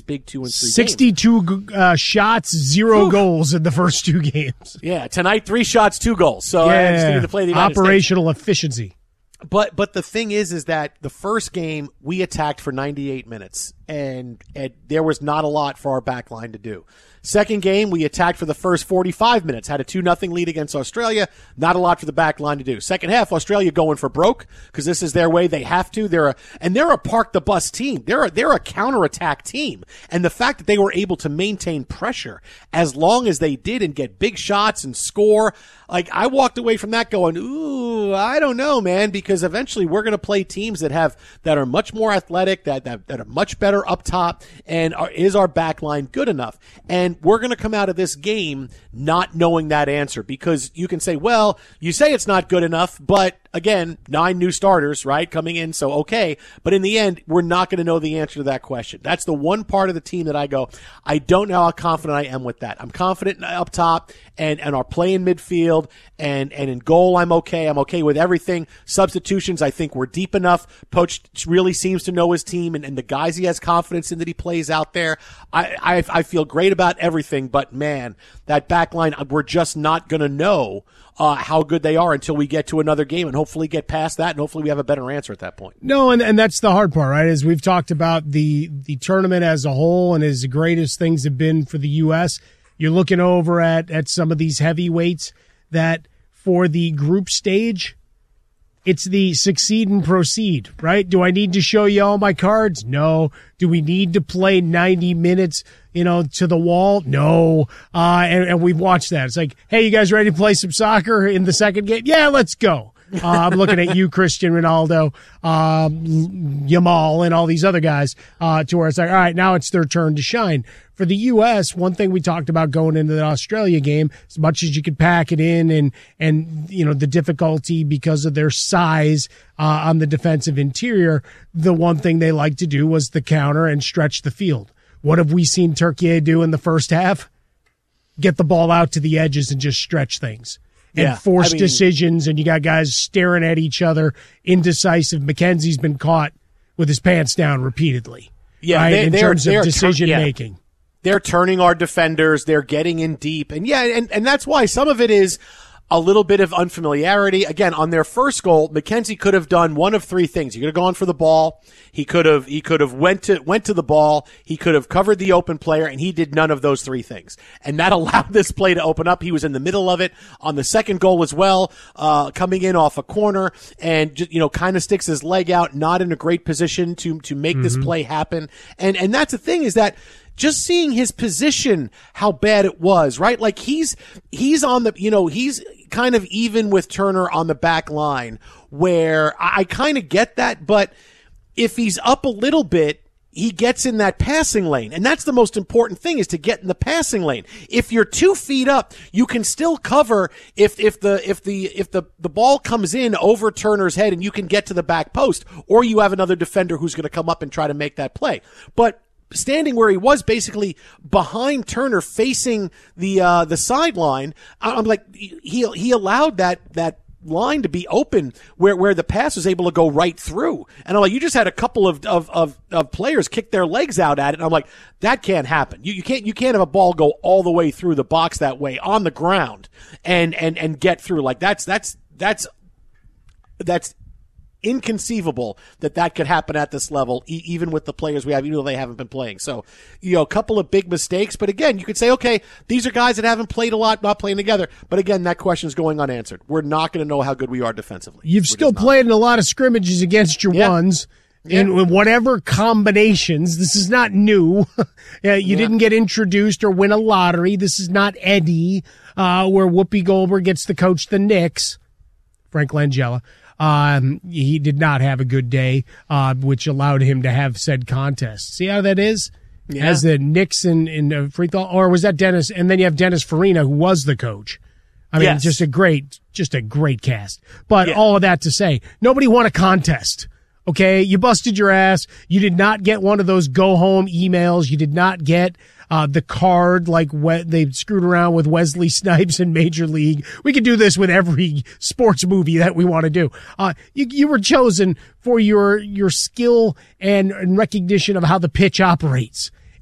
big 2 and 3 62 shots, 0 goals in the first 2 games. Yeah, tonight 3 shots, 2 goals. So I just needed to play the United operational efficiency. But the thing is that the first game we attacked for 98 minutes, and there was not a lot for our back line to do. Second game, we attacked for the first 45 minutes, had a 2-0 lead against Australia. Not a lot for the back line to do. Second half, Australia going for broke because this is their way. They have to. They're a park the bus team. They're a counterattack team. And the fact that they were able to maintain pressure as long as they did and get big shots and score, like I walked away from that going, ooh, I don't know, man, because eventually we're going to play teams that are much more athletic, that are much better up top, and is our back line good enough? And we're going to come out of this game not knowing that answer, because you can say, well, you say it's not good enough, but again, 9 new starters, right, coming in, so okay. But in the end, we're not going to know the answer to that question. That's the one part of the team that I go, I don't know how confident I am with that. I'm confident up top and our play in midfield and in goal, I'm okay. I'm okay with everything. Substitutions, I think we're deep enough. Poach really seems to know his team and the guys he has confidence in that he plays out there. I feel great about everything, but man, that back line, we're just not going to know how good they are until we get to another game and hopefully get past that, and hopefully we have a better answer at that point. No, and that's the hard part, right? As we've talked about the tournament as a whole and as the greatest things have been for the U.S., you're looking over at some of these heavyweights that for the group stage, it's the succeed and proceed, right? Do I need to show you all my cards? No. Do we need to play 90 minutes, to the wall? No. And we've watched that. It's like, hey, you guys ready to play some soccer in the second game? Yeah, let's go. I'm looking at you, Cristiano Ronaldo, Yamal, and all these other guys, to where it's like, all right, now it's their turn to shine. For the U.S., one thing we talked about going into the Australia game, as much as you could pack it in and the difficulty because of their size on the defensive interior, the one thing they like to do was the counter and stretch the field. What have we seen Turkey do in the first half? Get the ball out to the edges and just stretch things. And force decisions, and you got guys staring at each other, indecisive. McKenzie's been caught with his pants down repeatedly. Yeah, right? In terms of decision making. They're turning our defenders. They're getting in deep. And and that's why some of it is a little bit of unfamiliarity. Again, on their first goal, McKenzie could have done one of 3 things. He could have gone for the ball. He could have went to the ball. He could have covered the open player, and he did none of those 3 things. And that allowed this play to open up. He was in the middle of it on the second goal as well, coming in off a corner, and just, kind of sticks his leg out, not in a great position to make this play happen. And that's the thing, is that just seeing his position, how bad it was, right? Like he's on the, he's kind of even with Turner on the back line, where I kind of get that, but if he's up a little bit, he gets in that passing lane. And that's the most important thing, is to get in the passing lane. If you're 2 feet up, you can still cover if the ball comes in over Turner's head and you can get to the back post, or you have another defender who's going to come up and try to make that play. But standing where he was, basically behind Turner, facing the sideline, I'm like, he allowed that line to be open where the pass was able to go right through. And I'm like, you just had a couple of players kick their legs out at it. And I'm like, that can't happen. You can't have a ball go all the way through the box that way on the ground and get through. Like that's inconceivable that could happen at this level, even with the players we have, even though they haven't been playing. So, a couple of big mistakes. But again, you could say, okay, these are guys that haven't played a lot, not playing together. But again, that question is going unanswered. We're not going to know how good we are defensively. You've still played in a lot of scrimmages against your ones. In whatever combinations. This is not new. You didn't get introduced or win a lottery. This is not Eddie, where Whoopi Goldberg gets to coach the Knicks. Frank Langella. He did not have a good day, which allowed him to have said contest. See how that is? Yeah. As the Knicks in free throw, or was that Dennis? And then you have Dennis Farina, who was the coach. I mean, just a great cast. But all of that to say, nobody won a contest. Okay, you busted your ass. You did not get one of those go home emails. You did not get the card like they screwed around with Wesley Snipes in Major League. We could do this with every sports movie that we want to do. You were chosen for your skill and recognition of how the pitch operates.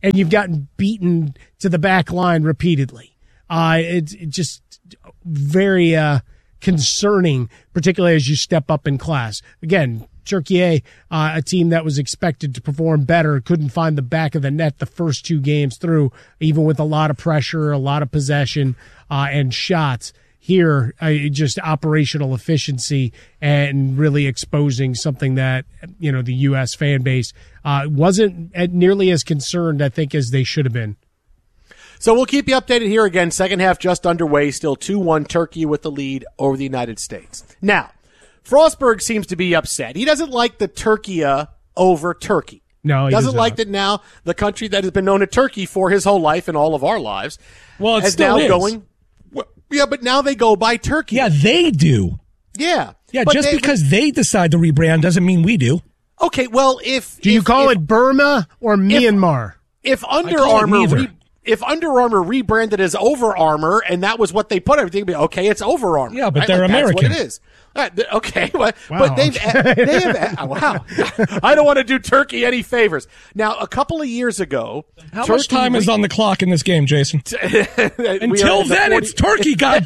and you've gotten beaten to the back line repeatedly. It's just very concerning, particularly as you step up in class. Again, Turkey, a team that was expected to perform better, couldn't find the back of the net the first 2 games through, even with a lot of pressure, a lot of possession, and shots. Here, just operational efficiency and really exposing something that, the U.S. fan base wasn't nearly as concerned, I think, as they should have been. So we'll keep you updated here again. Second half just underway, still 2-1 Turkey with the lead over the United States. Now, Frostberg seems to be upset. He doesn't like the Turkey over Turkey. No, he doesn't like that now the country that has been known as Turkey for his whole life and all of our lives. Well, it's still now going. Yeah, but now they go by Turkey. Yeah, they do. Yeah. Yeah, just because they decide to rebrand doesn't mean we do. Okay, well, Do you call it Burma or Myanmar? If Under Armour rebranded as Over Armour and that was what they put everything, okay, it's Over Armour. Yeah, but they're American. That's what it is. Okay, but they have wow. I don't want to do Turkey any favors. Now, a couple of years ago, how much time is on the clock in this game, Jason? Until then, it's Turkey, God.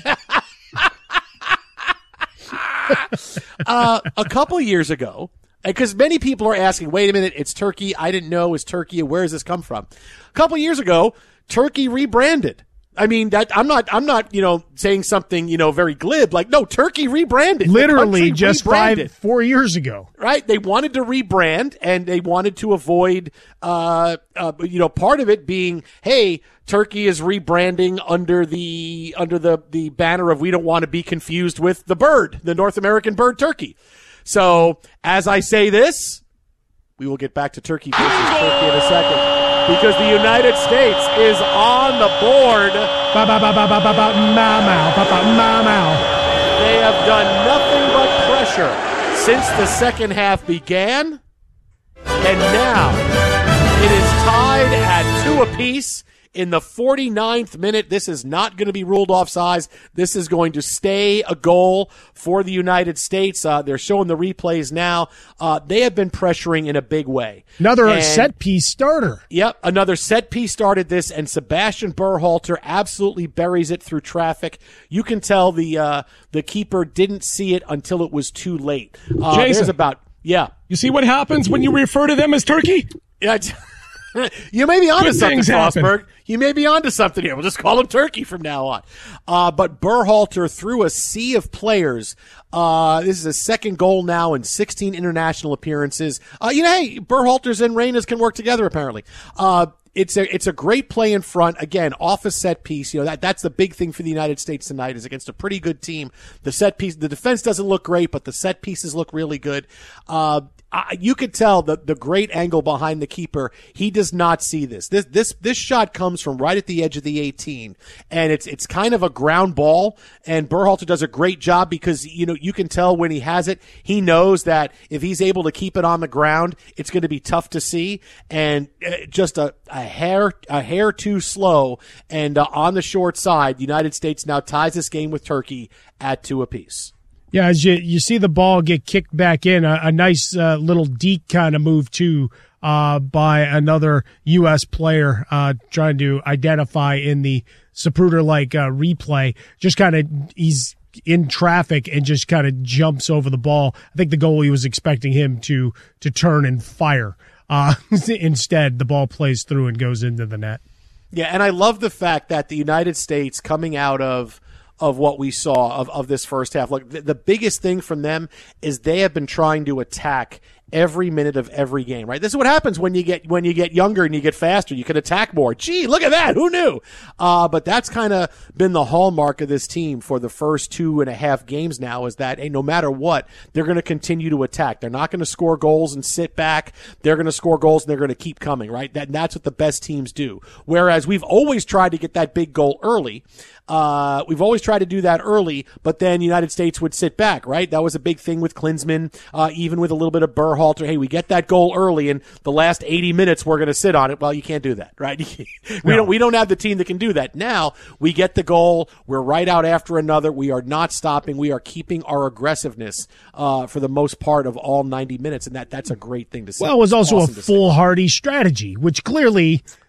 A couple of years ago, because many people are asking, wait a minute, it's Turkey. I didn't know it was Turkey. Where does this come from? A couple of years ago, Turkey rebranded. I mean, that I'm not, saying something, very glib. Like, no, Turkey rebranded. Literally just 4 years ago. Right. They wanted to rebrand and they wanted to avoid, part of it being, hey, Turkey is rebranding under the banner of we don't want to be confused with the bird, the North American bird turkey. So as I say this, we will get back to Turkey versus Turkey in a second. Because the United States is on the board. They have done nothing but pressure since the second half began. And now it is tied at 2 apiece in the 49th minute. This is not going to be ruled offsides. This is going to stay a goal for the United States. They're showing the replays now. They have been pressuring in a big way. Another set-piece starter. Yep, another set-piece started this, and Sebastian Berhalter absolutely buries it through traffic. You can tell the keeper didn't see it until it was too late. Jason, you see what happens when you refer to them as Turkey? Yeah. You may be onto something, Frostberg. You may be onto something here. We'll just call him Turkey from now on. But Berhalter, through a sea of players, this is his second goal now in 16 international appearances. Hey, Berhalter's and Reynas can work together, apparently. It's a great play in front. Again, off a set piece. That's the big thing for the United States tonight is against a pretty good team. The set piece, the defense doesn't look great, but the set pieces look really good. You could tell the great angle behind the keeper. He does not see this. This shot comes from right at the edge of the 18, and it's kind of a ground ball. And Berhalter does a great job because you can tell when he has it. He knows that if he's able to keep it on the ground, it's going to be tough to see. And just a hair too slow. And on the short side, the United States now ties this game with Turkey at 2 apiece. Yeah, as you see the ball get kicked back in, a nice little deke kind of move too by another U.S. player trying to identify in the Zapruder-like replay. Just kind of he's in traffic and just kind of jumps over the ball. I think the goalie was expecting him to turn and fire. Instead, the ball plays through and goes into the net. Yeah, and I love the fact that the United States coming out of what we saw of this first half. Look, the biggest thing from them is they have been trying to attack every minute of every game, right? This is what happens when you get younger and you get faster. You can attack more. Gee, look at that. Who knew? But that's kind of been the hallmark of this team for the first 2.5 games now is that, hey, no matter what, they're going to continue to attack. They're not going to score goals and sit back. They're going to score goals and they're going to keep coming, right? That's what the best teams do. Whereas we've always tried to get that big goal early. We've always tried to do that early, but then the United States would sit back, right? That was a big thing with Klinsmann, even with a little bit of Berhalter. Hey, we get that goal early and the last 80 minutes we're going to sit on it. Well, you can't do that, right? We don't have the team that can do that. Now we get the goal. We're right out after another. We are not stopping. We are keeping our aggressiveness, for the most part of all 90 minutes. And that's a great thing to see. Well, it was also a foolhardy strategy, which clearly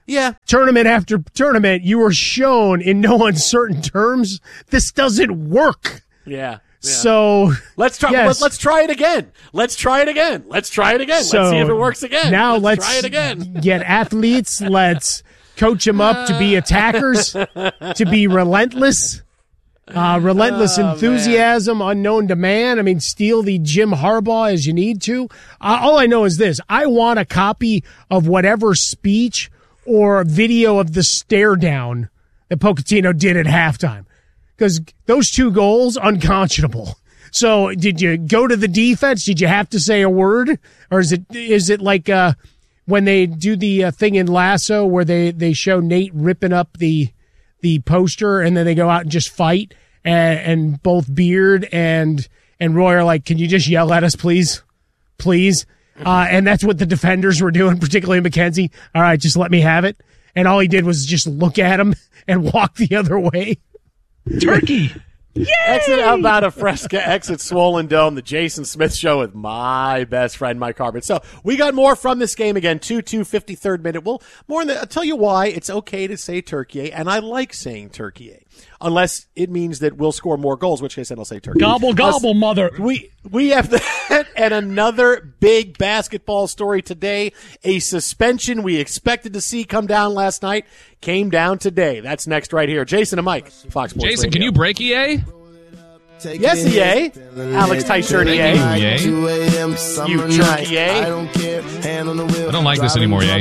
Yeah. Tournament after tournament, you were shown in no uncertain terms, this doesn't work. Yeah. So let's try. Yes. Let's try it again. Let's try it again. Let's try it again. So let's see if it works again. Now let's try it again. Get athletes. Let's coach them up to be attackers, to be relentless. Relentless enthusiasm, unknown to man. I mean, steal the Jim Harbaugh as you need to. All I know is this. I want a copy of whatever speech or video of the stare down that Pochettino did at halftime. Because those 2 goals, unconscionable. So did you go to the defense? Did you have to say a word? Or is it like when they do the thing in Lasso where they show Nate ripping up the poster and then they go out and just fight and both Beard and Roy are like, can you just yell at us, please? Please. And that's what the defenders were doing, particularly McKenzie. All right, just let me have it. And all he did was just look at him and walk the other way. Turkey. Yay! Exit About a Fresca, exit Swollen Dome, the Jason Smith Show with my best friend, Mike Harmon. So we got more from this game again, 2-2, 53rd minute. Well, I'll tell you why it's okay to say Turkey, and I like saying Turkey, unless it means that we'll score more goals, which case then I'll say Turkey. Gobble, gobble, mother. We have that and another big basketball story today. A suspension we expected to see come down last night came down today. That's next right here. Jason and Mike, Fox Sports Jason, Radio. Can you break EA? Yes, EA. Alex Tyshirt, EA. You jerk, EA. I don't like this anymore, EA.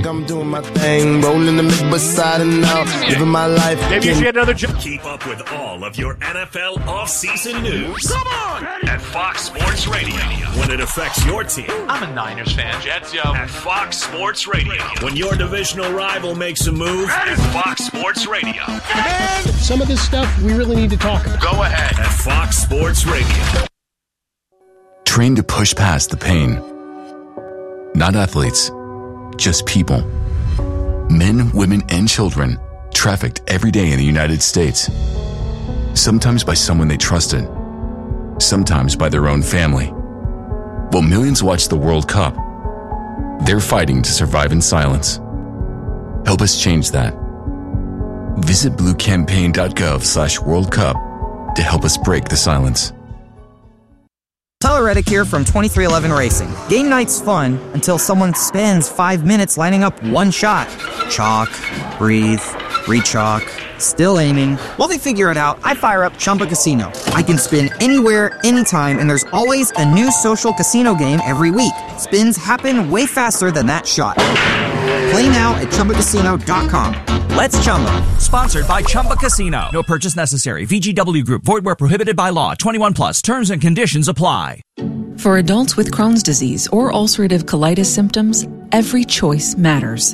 Maybe you should get another job. Keep up with all of your NFL offseason news. Come on! At Fox Sports Radio. When it affects your team. I'm a Niners fan, Jets, yo. At Fox Sports Radio. When your divisional rival makes a move. At Fox Sports Radio. Some of this stuff we really need to talk about. Go ahead. At Fox Sports Radio. Trained to push past the pain. Not athletes, just people. Men, women, and children trafficked every day in the United States. Sometimes by someone they trusted. Sometimes by their own family. While millions watch the World Cup, they're fighting to survive in silence. Help us change that. Visit bluecampaign.gov/World Cup to help us break the silence. Tyler Reddick here from 2311 Racing. Game night's fun until someone spends 5 minutes lining up one shot. Chalk, breathe, re-chalk, still aiming. While they figure it out, I fire up Chumba Casino. I can spin anywhere, anytime, and there's always a new social casino game every week. Spins happen way faster than that shot. Play now at ChumbaCasino.com. Let's Chumba. Sponsored by Chumba Casino. No purchase necessary. VGW Group. Void where prohibited by law. 21 plus. Terms and conditions apply. For adults with Crohn's disease or ulcerative colitis symptoms, every choice matters.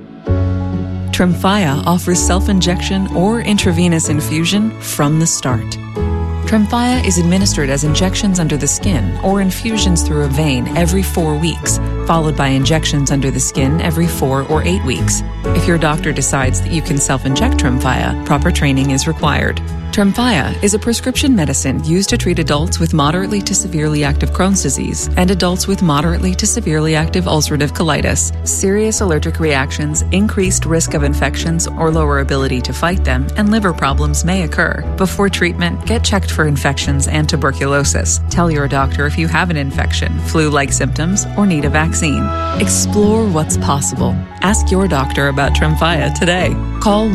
Tremfya offers self-injection or intravenous infusion from the start. Tremfya is administered as injections under the skin or infusions through a vein every 4 weeks, followed by injections under the skin every 4 or 8 weeks. If your doctor decides that you can self-inject Tremfya, proper training is required. Tremfya is a prescription medicine used to treat adults with moderately to severely active Crohn's disease and adults with moderately to severely active ulcerative colitis. Serious allergic reactions, increased risk of infections or lower ability to fight them, and liver problems may occur. Before treatment, get checked for infections and tuberculosis. Tell your doctor if you have an infection, flu-like symptoms, or need a vaccine. Explore what's possible. Ask your doctor about Tremfya today. Call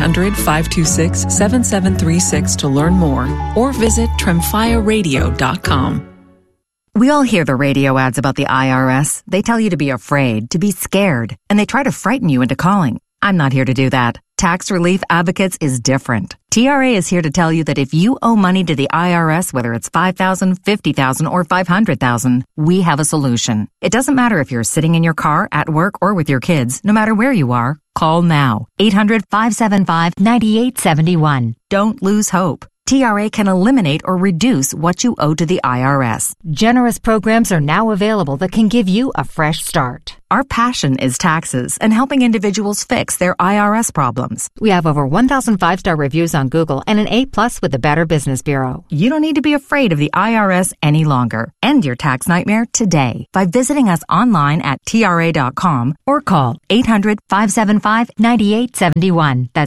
1-800-526-7736 to learn more or visit TremfyaRadio.com. We all hear the radio ads about the IRS. They tell you to be afraid, to be scared, and they try to frighten you into calling. I'm not here to do that. Tax Relief Advocates is different. TRA is here to tell you that if you owe money to the IRS, whether it's $5,000, $50,000, or $500,000, we have a solution. It doesn't matter if you're sitting in your car, at work, or with your kids. No matter where you are, call now. 800-575-9871. Don't lose hope. TRA can eliminate or reduce what you owe to the IRS. Generous programs are now available that can give you a fresh start. Our passion is taxes and helping individuals fix their IRS problems. We have over 1,000 5-star reviews on Google and an A+ with the Better Business Bureau. You don't need to be afraid of the IRS any longer. End your tax nightmare today by visiting us online at TRA.com or call 800-575-9871. That's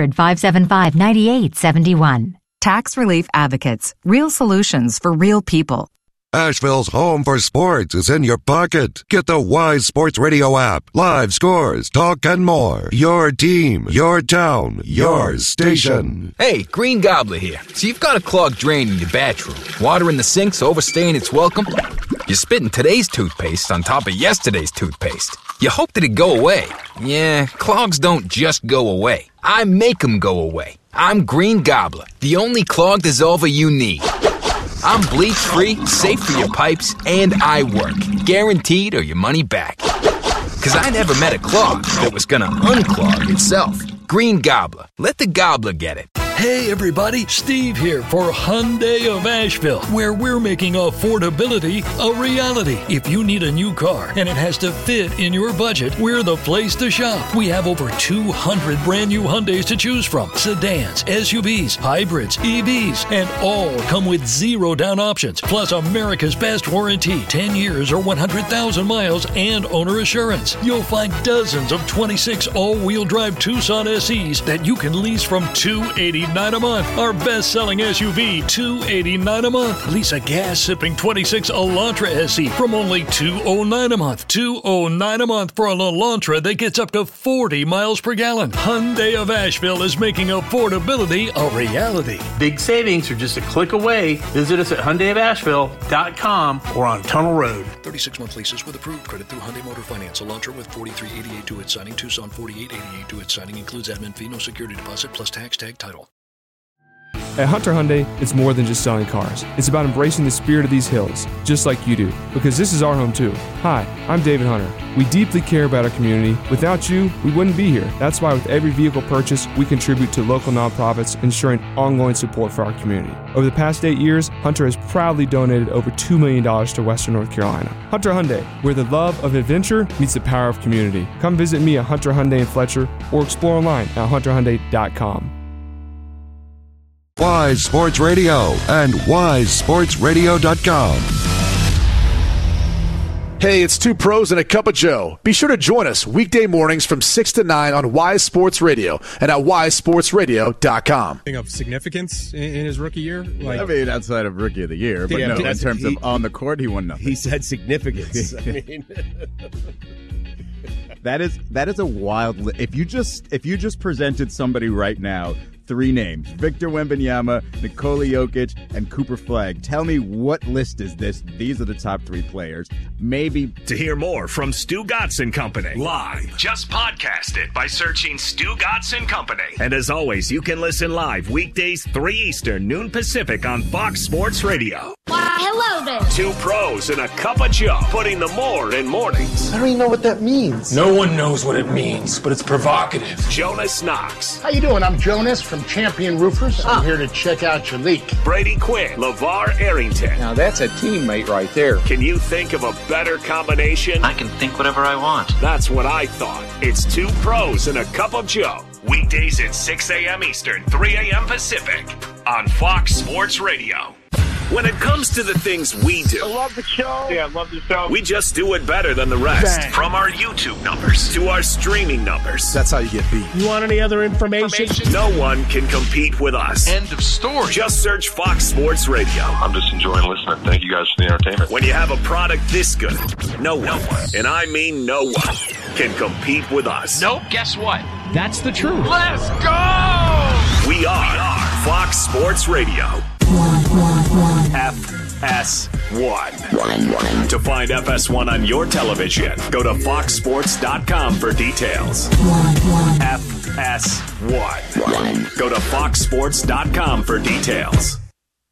800-575-9871. Tax Relief Advocates. Real solutions for real people. Asheville's home for sports is in your pocket. Get the Wise Sports Radio app. Live scores, talk, and more. Your team, your town, your station. Hey, Green Gobbler here. So you've got a clogged drain in your bathroom. Water in the sink's overstaying its welcome. You're spitting today's toothpaste on top of yesterday's toothpaste. You hope that it go away. Yeah, clogs don't just go away. I make them go away. I'm Green Gobbler, the only clog dissolver you need. I'm bleach-free, safe for your pipes, and I work. Guaranteed or your money back. 'Cause I never met a clog that was gonna unclog itself. Green Gobbler. Let the gobbler get it. Hey everybody, Steve here for Hyundai of Asheville, where we're making affordability a reality. If you need a new car and it has to fit in your budget, we're the place to shop. We have over 200 brand new Hyundais to choose from. Sedans, SUVs, hybrids, EVs, and all come with 0 down options. Plus America's best warranty, 10 years or 100,000 miles and owner assurance. You'll find dozens of 26 all-wheel drive Tucson SEs that you can lease from $289 a month. Our best-selling SUV, $289 a month. Lease a gas-sipping 26 Elantra SE from only $209 a month. $209 a month for an Elantra that gets up to 40 miles per gallon. Hyundai of Asheville is making affordability a reality. Big savings are just a click away. Visit us at HyundaiofAsheville.com or on Tunnel Road. 36-month leases with approved credit through Hyundai Motor Finance. Elantra with $43.88 to its signing. Tucson $48.88 to its signing. Includes admin fee, no security deposit, plus tax, tag, title. At Hunter Hyundai, it's more than just selling cars. It's about embracing the spirit of these hills, just like you do, because this is our home too. Hi, I'm David Hunter. We deeply care about our community. Without you, we wouldn't be here. That's why with every vehicle purchase, we contribute to local nonprofits, ensuring ongoing support for our community. Over the past 8 years, Hunter has proudly donated over $2 million to Western North Carolina. Hunter Hyundai, where the love of adventure meets the power of community. Come visit me at Hunter Hyundai in Fletcher or explore online at hunterhyundai.com. Wise Sports Radio and wisesportsradio.com. Hey, it's two pros and a cup of Joe. Be sure to join us weekday mornings from 6 to 9 on Wise Sports Radio and at wisesportsradio.com. Of significance in his rookie year? I mean, outside of Rookie of the Year, but in terms of on the court, he won nothing. He said significance. I mean, that is a wild. If you just presented somebody right now 3 names: Victor Wembanyama, Nikola Jokic, and Cooper Flagg. Tell me, what list is this? These are the top 3 players. Maybe. To hear more from Stu Gatz and Company live, just podcast it by searching Stu Gatz and Company. And as always, you can listen live weekdays 3 Eastern, noon Pacific on Fox Sports Radio. Hello there. Two pros and a cup of Joe, putting the more in mornings. I don't even know what that means. No one knows what it means, but it's provocative. Jonas Knox. How you doing? I'm Jonas from Champion Roofers. I'm here to check out your leak. Brady Quinn. LeVar Arrington. Now that's a teammate right there. Can you think of a better combination? I can think whatever I want. That's what I thought. It's two pros and a cup of Joe. Weekdays at 6 a.m. Eastern, 3 a.m. Pacific on Fox Sports Radio. When it comes to the things we do, I love the show. Yeah, I love the show. We just do it better than the rest. Bang. From our YouTube numbers to our streaming numbers. That's how you get beat. You want any other information? No one can compete with us. End of story. Just search Fox Sports Radio. I'm just enjoying listening. Thank you guys for the entertainment. When you have a product this good, no one, and I mean no one, can compete with us. Nope, guess what? That's the truth. Let's go! We are Fox Sports Radio. FS1. To find FS1 on your television, go to foxsports.com for details. FS1. Go to foxsports.com for details.